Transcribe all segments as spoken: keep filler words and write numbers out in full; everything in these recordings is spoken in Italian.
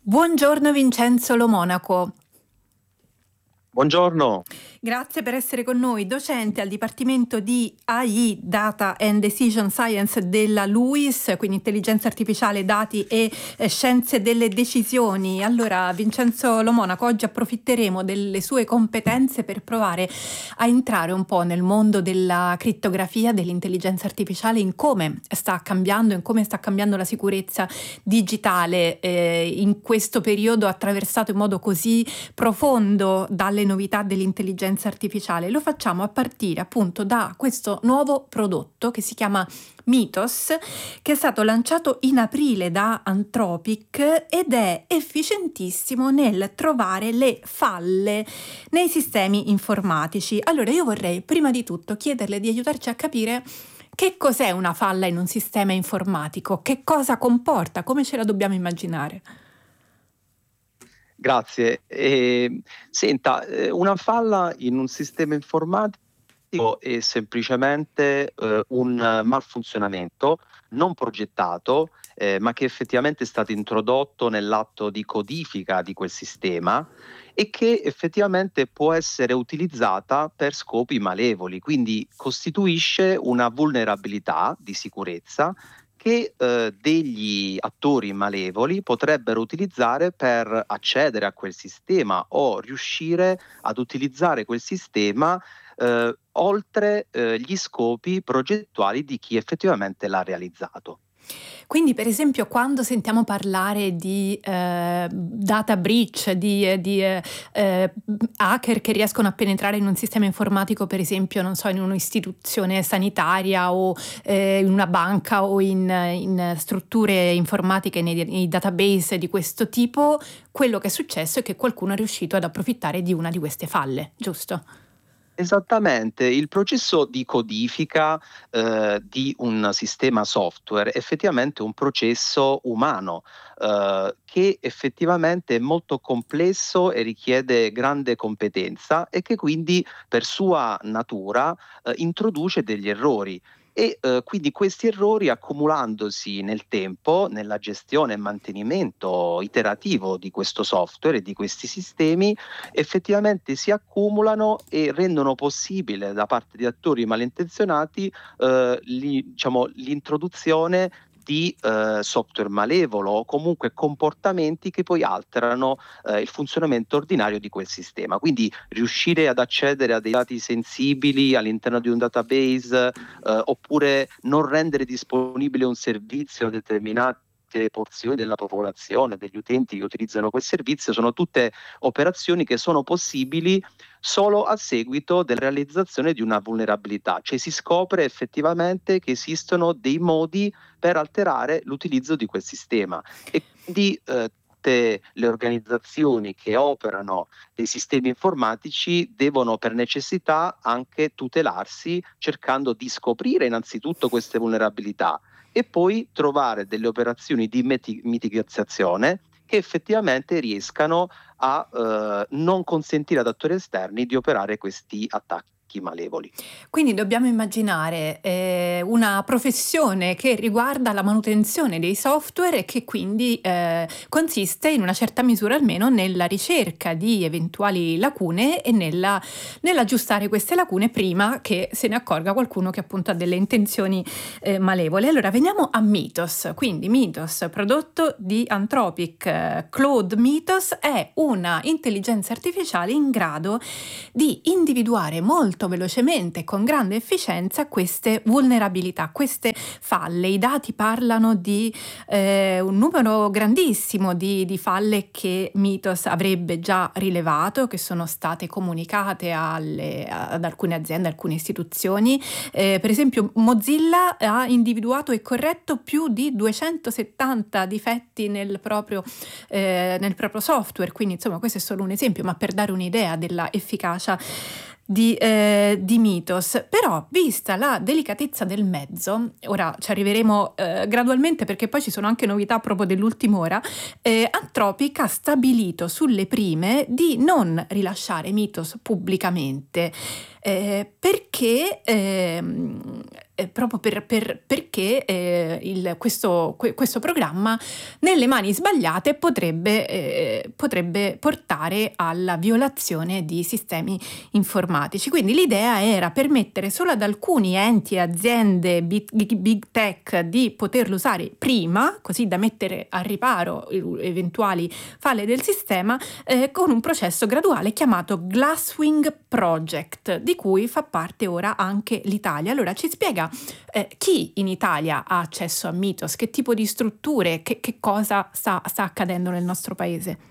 Buongiorno Vincenzo Lo Monaco. Buongiorno. Grazie per essere con noi, docente al Dipartimento di A I, Data and Decision Science della LUISS, quindi intelligenza artificiale, dati e eh, scienze delle decisioni. Allora, Vincenzo Lo Monaco, oggi approfitteremo delle sue competenze per provare a entrare un po' nel mondo della crittografia, dell'intelligenza artificiale, in come sta cambiando, in come sta cambiando la sicurezza digitale eh, in questo periodo attraversato in modo così profondo dalle novità dell'intelligenza artificiale. Lo facciamo a partire appunto da questo nuovo prodotto che si chiama Mythos, che è stato lanciato in aprile da Anthropic ed è efficientissimo nel trovare le falle nei sistemi informatici. Allora io vorrei prima di tutto chiederle di aiutarci a capire che cos'è una falla in un sistema informatico, che cosa comporta, come ce la dobbiamo immaginare. Grazie. Eh, senta, eh, una falla in un sistema informatico è semplicemente eh, un malfunzionamento non progettato, eh, ma che effettivamente è stato introdotto nell'atto di codifica di quel sistema e che effettivamente può essere utilizzata per scopi malevoli, quindi costituisce una vulnerabilità di sicurezza che eh, degli attori malevoli potrebbero utilizzare per accedere a quel sistema o riuscire ad utilizzare quel sistema eh, oltre eh, gli scopi progettuali di chi effettivamente l'ha realizzato. Quindi per esempio quando sentiamo parlare di eh, data breach, di, eh, di eh, eh, hacker che riescono a penetrare in un sistema informatico, per esempio, non so, in un'istituzione sanitaria o eh, in una banca o in, in strutture informatiche, nei, nei database di questo tipo, quello che è successo è che qualcuno è riuscito ad approfittare di una di queste falle, giusto? Esattamente, il processo di codifica eh, di un sistema software è effettivamente un processo umano eh, che effettivamente è molto complesso e richiede grande competenza e che quindi per sua natura eh, introduce degli errori. E eh, quindi questi errori accumulandosi nel tempo, nella gestione e mantenimento iterativo di questo software e di questi sistemi, effettivamente si accumulano e rendono possibile da parte di attori malintenzionati eh, li- diciamo, l'introduzione di eh, software malevolo o comunque comportamenti che poi alterano eh, il funzionamento ordinario di quel sistema. Quindi riuscire ad accedere a dei dati sensibili all'interno di un database eh, oppure non rendere disponibile un servizio a determinate porzioni della popolazione, degli utenti che utilizzano quel servizio, sono tutte operazioni che sono possibili solo a seguito della realizzazione di una vulnerabilità, cioè si scopre effettivamente che esistono dei modi per alterare l'utilizzo di quel sistema e quindi eh, tutte le organizzazioni che operano dei sistemi informatici devono per necessità anche tutelarsi cercando di scoprire innanzitutto queste vulnerabilità e poi trovare delle operazioni di miti- mitigazione che effettivamente riescano a eh, non consentire ad attori esterni di operare questi attacchi malevoli. Quindi dobbiamo immaginare eh, una professione che riguarda la manutenzione dei software e che quindi eh, consiste in una certa misura almeno nella ricerca di eventuali lacune e nella, nell'aggiustare queste lacune prima che se ne accorga qualcuno che appunto ha delle intenzioni eh, malevole. Allora veniamo a Mythos. Quindi Mythos, prodotto di Anthropic, eh, Claude Mythos è una intelligenza artificiale in grado di individuare molto velocemente e con grande efficienza queste vulnerabilità, queste falle. I dati parlano di eh, un numero grandissimo di, di falle che Mythos avrebbe già rilevato, che sono state comunicate alle, ad alcune aziende, alcune istituzioni. Eh, per esempio Mozilla ha individuato e corretto più di duecentosettanta difetti nel proprio, eh, nel proprio software, quindi insomma questo è solo un esempio, ma per dare un'idea della efficacia di, eh, di Mythos. Però vista la delicatezza del mezzo, ora ci arriveremo eh, gradualmente perché poi ci sono anche novità proprio dell'ultima ora, eh, Anthropic ha stabilito sulle prime di non rilasciare Mythos pubblicamente. Eh, perché ehm, eh, proprio per, per- perché eh, il- questo, que- questo programma nelle mani sbagliate potrebbe, eh, potrebbe portare alla violazione di sistemi informatici. Quindi l'idea era permettere solo ad alcuni enti e aziende big, big- big tech di poterlo usare prima, così da mettere a riparo i- eventuali falle del sistema, eh, con un processo graduale chiamato Glasswing Project, di cui fa parte ora anche l'Italia. Allora ci spiega eh, chi in Italia ha accesso a Mythos, che tipo di strutture, che, che cosa sta, sta accadendo nel nostro paese?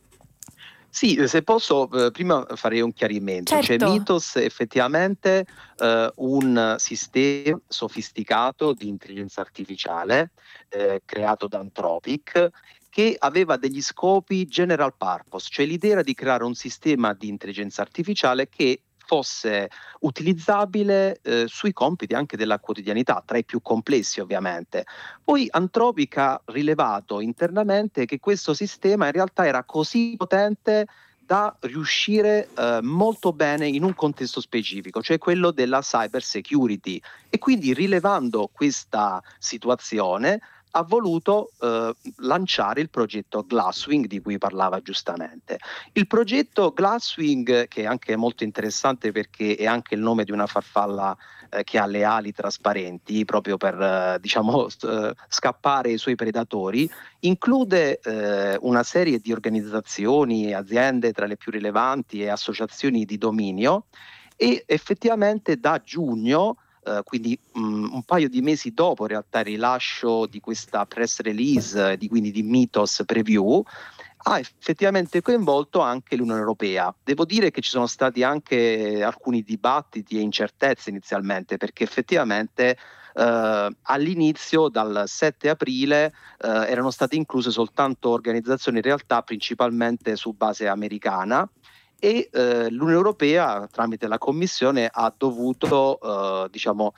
Sì, eh, se posso, eh, prima farei un chiarimento. Cioè, Certo. Mythos è effettivamente eh, un sistema sofisticato di intelligenza artificiale eh, creato da Anthropic che aveva degli scopi general purpose, cioè l'idea era di creare un sistema di intelligenza artificiale che fosse utilizzabile eh, sui compiti anche della quotidianità, tra i più complessi ovviamente. Poi Anthropic ha rilevato internamente che questo sistema in realtà era così potente da riuscire eh, molto bene in un contesto specifico, cioè quello della cyber security. E quindi rilevando questa situazione ha voluto eh, lanciare il progetto Glasswing di cui parlava giustamente. Il progetto Glasswing, che è anche molto interessante perché è anche il nome di una farfalla eh, che ha le ali trasparenti proprio per eh, diciamo st- eh, scappare ai suoi predatori, include eh, una serie di organizzazioni e aziende tra le più rilevanti e associazioni di dominio e effettivamente da giugno, eh, quindi mh, un paio di mesi dopo in realtà il rilascio di questa press release, eh, di, quindi di Mythos Preview, ha effettivamente coinvolto anche l'Unione Europea. Devo dire che ci sono stati anche alcuni dibattiti e incertezze inizialmente, perché effettivamente eh, all'inizio, dal sette aprile, eh, erano state incluse soltanto organizzazioni in realtà principalmente su base americana e eh, l'Unione Europea tramite la Commissione ha dovuto eh, diciamo,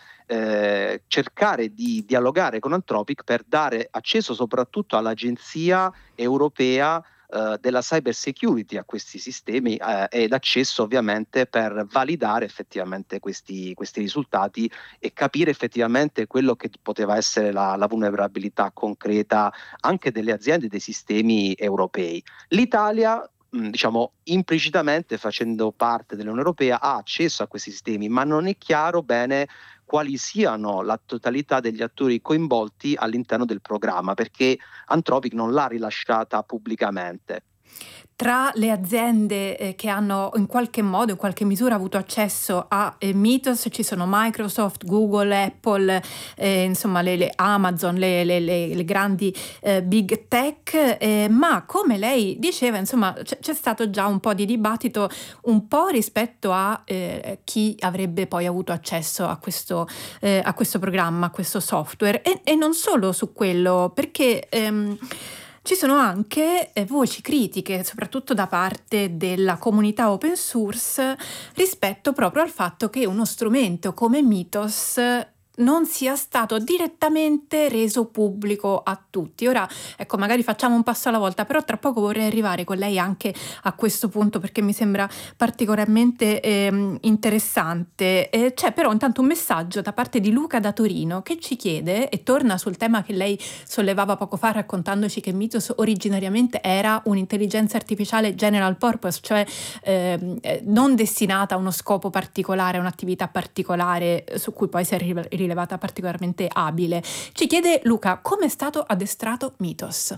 eh, cercare di dialogare con Anthropic per dare accesso soprattutto all'Agenzia Europea eh, della cyber security a questi sistemi eh, ed accesso ovviamente per validare effettivamente questi, questi risultati e capire effettivamente quello che poteva essere la, la vulnerabilità concreta anche delle aziende e dei sistemi europei. L'Italia mh, diciamo implicitamente facendo parte dell'Unione Europea ha accesso a questi sistemi, ma non è chiaro bene quali siano la totalità degli attori coinvolti all'interno del programma, perché Anthropic non l'ha rilasciata pubblicamente. Tra le aziende eh, che hanno in qualche modo, in qualche misura avuto accesso a eh, Mythos ci sono Microsoft, Google, Apple, eh, insomma le, le Amazon, le, le- le- le grandi eh, big tech, eh, ma come lei diceva, insomma c'è, c'è stato già un po' di dibattito un po' rispetto a eh, chi avrebbe poi avuto accesso a questo, eh, a questo programma, a questo software e, e non solo su quello, perché ehm, ci sono anche eh, voci critiche, soprattutto da parte della comunità open source, rispetto proprio al fatto che uno strumento come Mythos non sia stato direttamente reso pubblico a tutti. Ora, ecco, magari facciamo un passo alla volta, però tra poco vorrei arrivare con lei anche a questo punto perché mi sembra particolarmente ehm, interessante. Eh, c'è però intanto un messaggio da parte di Luca da Torino che ci chiede, e torna sul tema che lei sollevava poco fa raccontandoci che Mythos originariamente era un'intelligenza artificiale general purpose, cioè ehm, eh, non destinata a uno scopo particolare, a un'attività particolare eh, su cui poi si è ri- rilevata particolarmente abile. Ci chiede Luca, come è stato addestrato Mythos?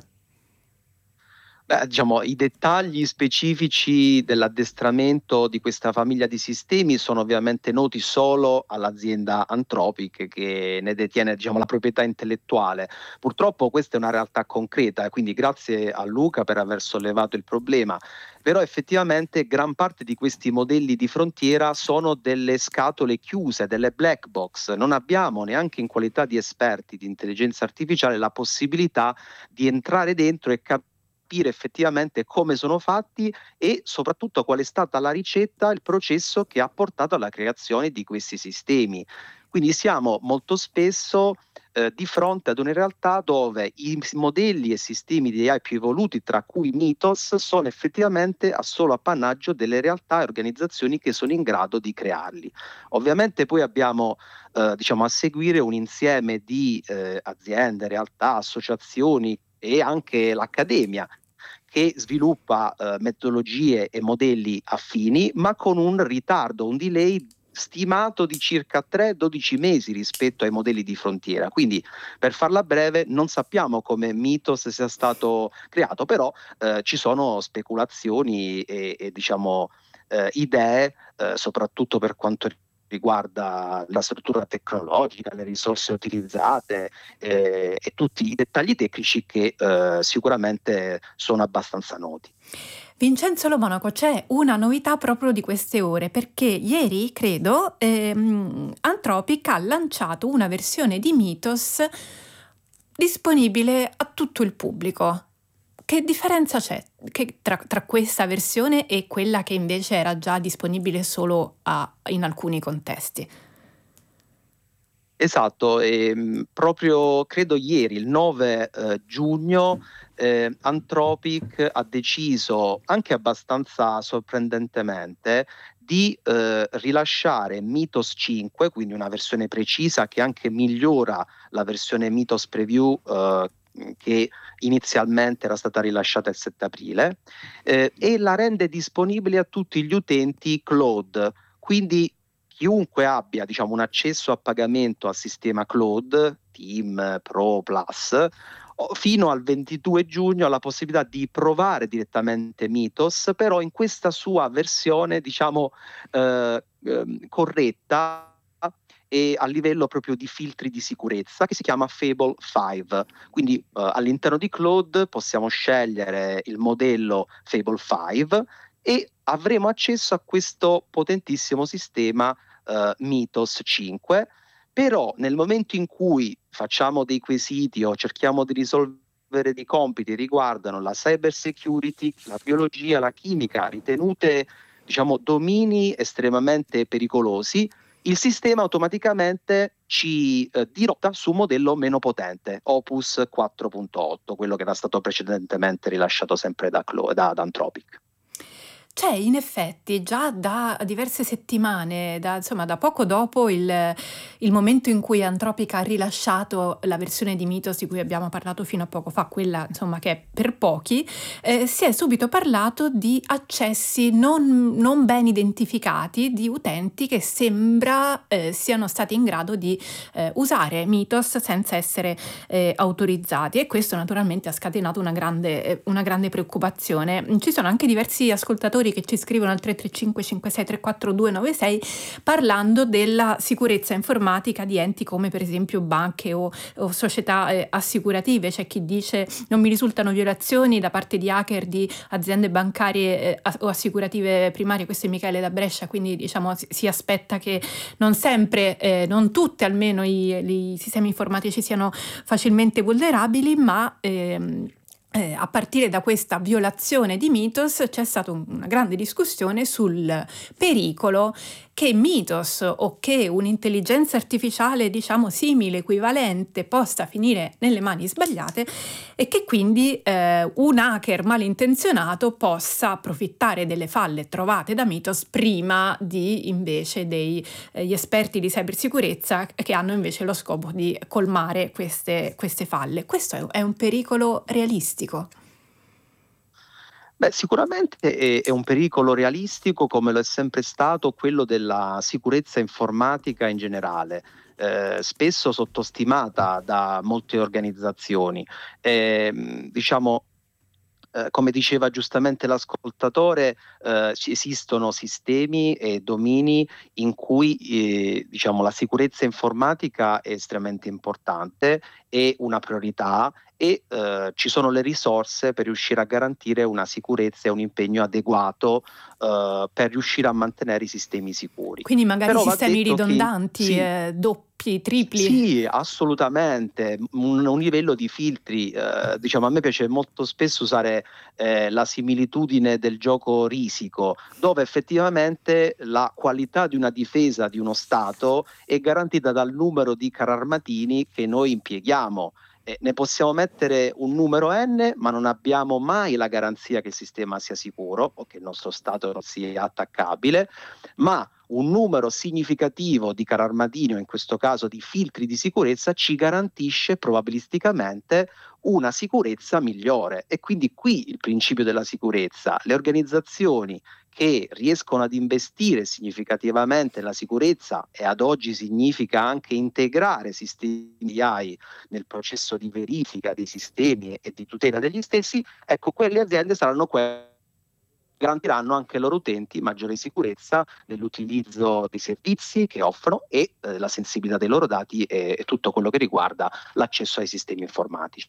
Beh, diciamo, i dettagli specifici dell'addestramento di questa famiglia di sistemi sono ovviamente noti solo all'azienda Anthropic che ne detiene, diciamo, la proprietà intellettuale. Purtroppo questa è una realtà concreta, quindi grazie a Luca per aver sollevato il problema. Però effettivamente gran parte di questi modelli di frontiera sono delle scatole chiuse, delle black box. Non abbiamo neanche in qualità di esperti di intelligenza artificiale la possibilità di entrare dentro e capire effettivamente come sono fatti e soprattutto qual è stata la ricetta, il processo che ha portato alla creazione di questi sistemi. Quindi siamo molto spesso eh, di fronte ad una realtà dove i s- modelli e sistemi di A I più evoluti, tra cui Mythos, sono effettivamente a solo appannaggio delle realtà e organizzazioni che sono in grado di crearli. Ovviamente poi abbiamo eh, diciamo, a seguire un insieme di eh, aziende, realtà, associazioni e anche l'accademia che sviluppa eh, metodologie e modelli affini, ma con un ritardo, un delay stimato di circa tre dodici mesi rispetto ai modelli di frontiera. Quindi, per farla breve, non sappiamo come Mythos sia stato creato, però eh, ci sono speculazioni e, e diciamo eh, idee, eh, soprattutto per quanto riguarda la struttura tecnologica, le risorse utilizzate eh, e tutti i dettagli tecnici che eh, sicuramente sono abbastanza noti. Vincenzo Lo Monaco, c'è una novità proprio di queste ore, perché ieri, credo, ehm, Anthropic ha lanciato una versione di Mythos disponibile a tutto il pubblico. Che differenza c'è che tra, tra questa versione e quella che invece era già disponibile solo a- in alcuni contesti? Esatto, ehm, proprio credo ieri, il nove eh, giugno, eh, Anthropic ha deciso, anche abbastanza sorprendentemente, di eh, rilasciare Mythos cinque, quindi una versione precisa che anche migliora la versione Mythos Preview eh, che inizialmente era stata rilasciata il sette aprile, eh, e la rende disponibile a tutti gli utenti cloud. Quindi chiunque abbia, diciamo, un accesso a pagamento al sistema cloud, Team, Pro, Plus, o- fino al ventidue giugno ha la possibilità di provare direttamente Mythos, però in questa sua versione, diciamo, eh, ehm, corretta e a livello proprio di filtri di sicurezza, che si chiama Fable cinque. Quindi eh, all'interno di Cloud possiamo scegliere il modello Fable cinque e avremo accesso a questo potentissimo sistema eh, Mythos cinque. Però nel momento in cui facciamo dei quesiti o cerchiamo di risolvere dei compiti riguardano la cyber security, la biologia, la chimica, ritenute diciamo domini estremamente pericolosi, il sistema automaticamente ci eh, dirotta su un modello meno potente, Opus quattro punto otto, quello che era stato precedentemente rilasciato sempre da, Clo- da, da Anthropic. C'è in effetti già da diverse settimane, da, insomma, da poco dopo il, il momento in cui Anthropic ha rilasciato la versione di Mythos di cui abbiamo parlato fino a poco fa, quella insomma che è per pochi, eh, si è subito parlato di accessi non, non ben identificati di utenti che sembra eh, siano stati in grado di eh, usare Mythos senza essere eh, autorizzati, e questo naturalmente ha scatenato una grande, eh, una grande preoccupazione. Ci sono anche diversi ascoltatori che ci scrivono al tre tre cinque cinque sei tre quattro due nove sei parlando della sicurezza informatica di enti come per esempio banche o, o società eh, assicurative. C'è chi dice non mi risultano violazioni da parte di hacker di aziende bancarie eh, o assicurative primarie. Questo è Michele da Brescia, quindi diciamo si, si aspetta che non sempre, eh, non tutte almeno i, i sistemi informatici siano facilmente vulnerabili, ma ehm, eh, a partire da questa violazione di Mythos c'è stata un- una grande discussione sul pericolo che Mythos o che un'intelligenza artificiale, diciamo simile, equivalente, possa finire nelle mani sbagliate, e che quindi eh, un hacker malintenzionato possa approfittare delle falle trovate da Mythos prima di invece degli eh, esperti di cybersicurezza che hanno invece lo scopo di colmare queste, queste falle. Questo è, è un pericolo realistico. Beh, sicuramente è, è un pericolo realistico come lo è sempre stato quello della sicurezza informatica in generale, eh, spesso sottostimata da molte organizzazioni. Ehm, diciamo, eh, come diceva giustamente l'ascoltatore, eh, ci esistono sistemi e domini in cui eh, diciamo, la sicurezza informatica è estremamente importante, è una priorità e eh, ci sono le risorse per riuscire a garantire una sicurezza e un impegno adeguato eh, per riuscire a mantenere i sistemi sicuri. Quindi magari Però va sistemi detto che ridondanti, sì. eh, doppi doppi, tripli? Sì, assolutamente, un, un livello di filtri, eh, diciamo a me piace molto spesso usare eh, la similitudine del gioco risico, dove effettivamente la qualità di una difesa di uno Stato è garantita dal numero di carri armatini che noi impieghiamo. Eh, ne possiamo mettere un numero n, ma non abbiamo mai la garanzia che il sistema sia sicuro o che il nostro Stato non sia attaccabile, ma un numero significativo di carri armatini, o in questo caso di filtri di sicurezza, ci garantisce probabilisticamente una sicurezza migliore. E quindi qui il principio della sicurezza. Le organizzazioni che riescono ad investire significativamente nella sicurezza, e ad oggi significa anche integrare sistemi A I nel processo di verifica dei sistemi e di tutela degli stessi, ecco, quelle aziende saranno quelle garantiranno anche ai loro utenti maggiore sicurezza nell'utilizzo dei servizi che offrono e eh, la sensibilità dei loro dati e, e tutto quello che riguarda l'accesso ai sistemi informatici.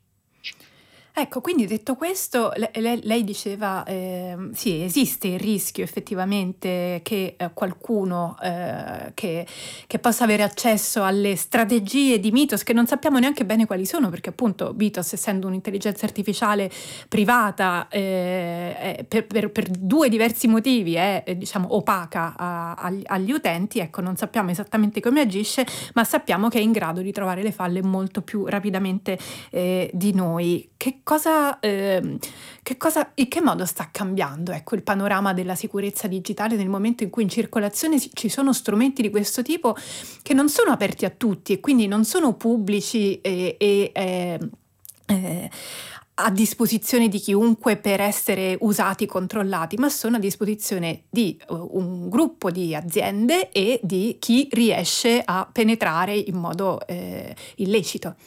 Ecco, quindi detto questo, le- le- lei diceva, ehm, sì, esiste il rischio effettivamente che eh, qualcuno eh, che, che possa avere accesso alle strategie di Mythos, che non sappiamo neanche bene quali sono, perché appunto Mythos, essendo un'intelligenza artificiale privata, eh, è per, per- per due diversi motivi è eh, diciamo opaca a- agli, agli utenti, ecco, non sappiamo esattamente come agisce, ma sappiamo che è in grado di trovare le falle molto più rapidamente eh, di noi. Che cosa, ehm, che cosa, in che modo sta cambiando, ecco, il panorama della sicurezza digitale nel momento in cui in circolazione si- ci sono strumenti di questo tipo che non sono aperti a tutti e quindi non sono pubblici e, e, eh, eh, a disposizione di chiunque per essere usati, controllati, ma sono a disposizione di uh, un gruppo di aziende e di chi riesce a penetrare in modo eh, illecito.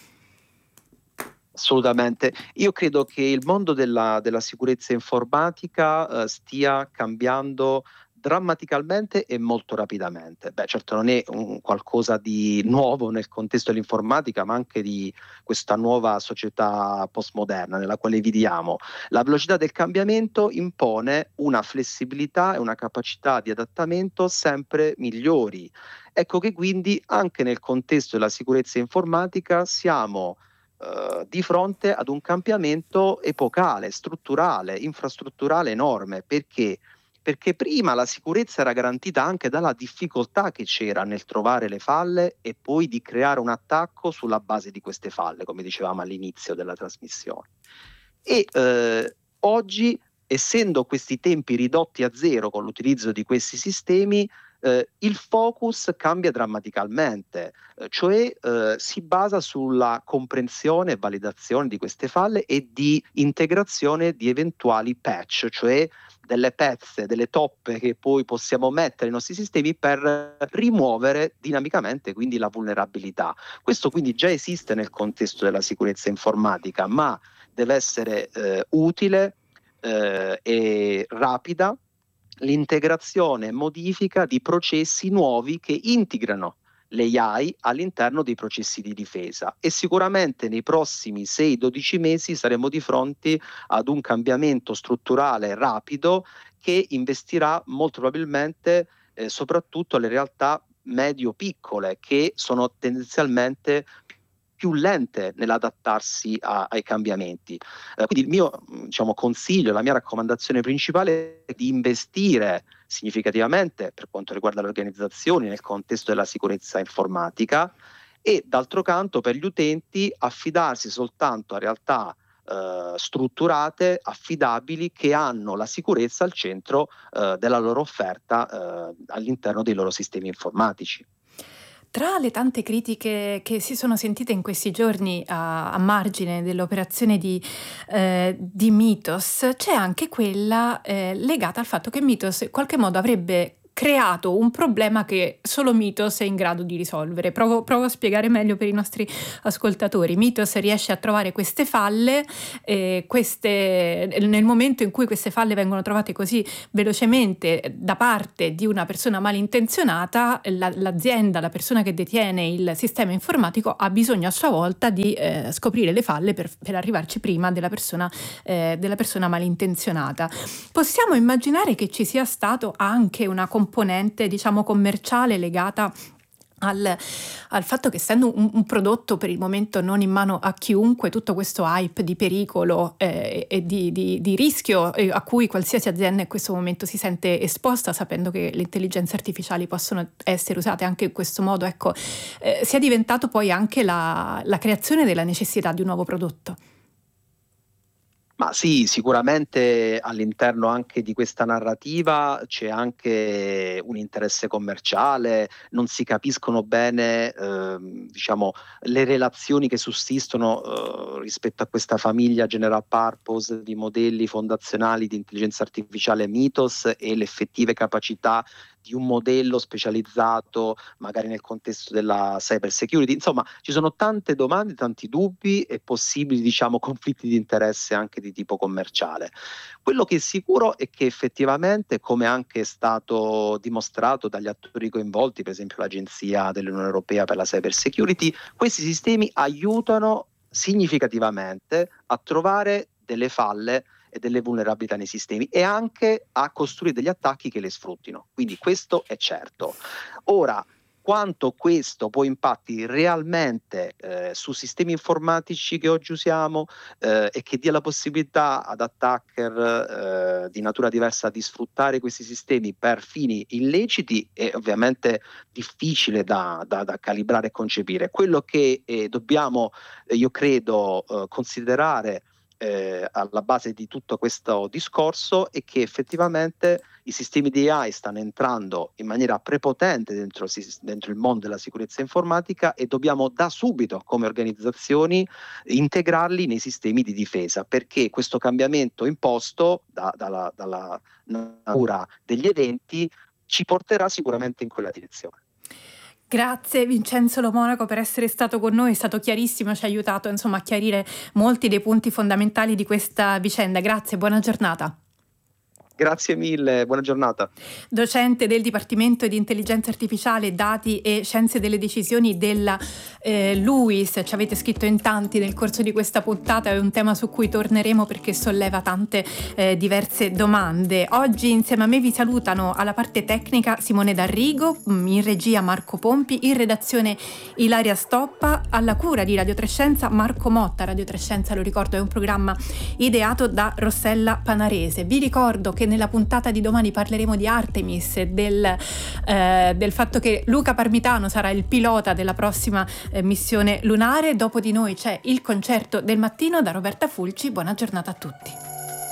Assolutamente. Io credo che il mondo della, della sicurezza informatica eh, stia cambiando drammaticamente e molto rapidamente. Beh, certo non è un qualcosa di nuovo nel contesto dell'informatica, ma anche di questa nuova società postmoderna nella quale viviamo. La velocità del cambiamento impone una flessibilità e una capacità di adattamento sempre migliori. Ecco che quindi anche nel contesto della sicurezza informatica siamo eh, di fronte ad un cambiamento epocale, strutturale, infrastrutturale enorme. Perché? Perché prima la sicurezza era garantita anche dalla difficoltà che c'era nel trovare le falle e poi di creare un attacco sulla base di queste falle, come dicevamo all'inizio della trasmissione. E eh, oggi, essendo questi tempi ridotti a zero con l'utilizzo di questi sistemi, eh, il focus cambia drammaticamente, eh, cioè eh, si basa sulla comprensione e validazione di queste falle e di integrazione di eventuali patch, cioè delle pezze, delle toppe che poi possiamo mettere nei nostri sistemi per rimuovere dinamicamente quindi la vulnerabilità. Questo quindi già esiste nel contesto della sicurezza informatica, ma deve essere eh, utile eh, e rapida l'integrazione e modifica di processi nuovi che integrano le A I all'interno dei processi di difesa, e sicuramente nei prossimi sei dodici mesi saremo di fronte ad un cambiamento strutturale rapido che investirà molto probabilmente eh, soprattutto alle realtà medio-piccole, che sono tendenzialmente più lente nell'adattarsi a- ai cambiamenti. Eh, quindi il mio mh, diciamo, consiglio, la mia raccomandazione principale è di investire significativamente per quanto riguarda le organizzazioni nel contesto della sicurezza informatica, e d'altro canto per gli utenti affidarsi soltanto a realtà eh, strutturate, affidabili, che hanno la sicurezza al centro eh, della loro offerta eh, all'interno dei loro sistemi informatici. Tra le tante critiche che si sono sentite in questi giorni a, a margine dell'operazione di, eh, di Mythos, c'è anche quella eh, legata al fatto che Mythos in qualche modo avrebbe creato un problema che solo Mythos è in grado di risolvere. Provo, provo a spiegare meglio per i nostri ascoltatori. Mythos riesce a trovare queste falle, eh, queste, nel momento in cui queste falle vengono trovate così velocemente da parte di una persona malintenzionata, la, l'azienda, la persona che detiene il sistema informatico ha bisogno a sua volta di eh, scoprire le falle per, per arrivarci prima della persona, eh, della persona malintenzionata. Possiamo immaginare che ci sia stato anche una componente, diciamo, commerciale legata Al, al fatto che, essendo un, un prodotto per il momento non in mano a chiunque, tutto questo hype di pericolo eh, e di, di, di rischio eh, a cui qualsiasi azienda in questo momento si sente esposta, sapendo che le intelligenze artificiali possono essere usate anche in questo modo, ecco, eh, sia diventato poi anche la, la creazione della necessità di un nuovo prodotto. Ma sì, sicuramente all'interno anche di questa narrativa c'è anche un interesse commerciale, non si capiscono bene ehm, diciamo, le relazioni che sussistono eh, rispetto a questa famiglia general purpose di modelli fondazionali di intelligenza artificiale Mythos e le effettive capacità di un modello specializzato magari nel contesto della cyber security. Insomma, ci sono tante domande, tanti dubbi e possibili, diciamo, conflitti di interesse anche di tipo commerciale. Quello che è sicuro è che effettivamente, come anche è stato dimostrato dagli attori coinvolti, per esempio l'Agenzia dell'Unione Europea per la Cyber Security, questi sistemi aiutano significativamente a trovare delle falle e delle vulnerabilità nei sistemi e anche a costruire degli attacchi che le sfruttino. Quindi questo è certo. Ora, quanto questo poi impatti realmente eh, su sistemi informatici che oggi usiamo eh, e che dia la possibilità ad attacker eh, di natura diversa di sfruttare questi sistemi per fini illeciti, è ovviamente difficile da, da, da calibrare e concepire. Quello che eh, dobbiamo, eh, io credo, eh, considerare Eh, alla base di tutto questo discorso è che effettivamente i sistemi di A I stanno entrando in maniera prepotente dentro, dentro il mondo della sicurezza informatica e dobbiamo da subito come organizzazioni integrarli nei sistemi di difesa, perché questo cambiamento imposto da, dalla, dalla natura degli eventi ci porterà sicuramente in quella direzione. Grazie Vincenzo Lo Monaco per essere stato con noi, è stato chiarissimo, ci ha aiutato insomma a chiarire molti dei punti fondamentali di questa vicenda. Grazie, buona giornata. Grazie mille, buona giornata. Docente del Dipartimento di Intelligenza Artificiale, Dati e Scienze delle Decisioni della eh, LUISS. Ci avete scritto in tanti nel corso di questa puntata, è un tema su cui torneremo perché solleva tante eh, diverse domande. Oggi insieme a me vi salutano alla parte tecnica Simone D'Arrigo, in regia Marco Pompi, in redazione Ilaria Stoppa, alla cura di Radio Trescenza Marco Motta. Radio Trescenza, lo ricordo, è un programma ideato da Rossella Panarese. Vi ricordo che nella puntata di domani parleremo di Artemis, del, eh, del fatto che Luca Parmitano sarà il pilota della prossima eh, missione lunare. Dopo di noi c'è il concerto del mattino da Roberta Fulci. Buona giornata a tutti.